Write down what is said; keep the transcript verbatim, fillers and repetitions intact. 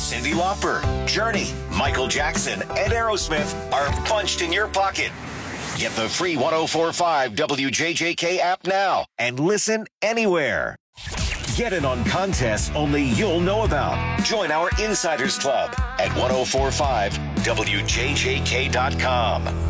Cyndi Lauper, Journey, Michael Jackson, and Aerosmith are bunched in your pocket. Get the free one oh four point five W J J K app now and listen anywhere. Get in on contests only you'll know about. Join our Insiders Club at ten forty-five W J J K dot com.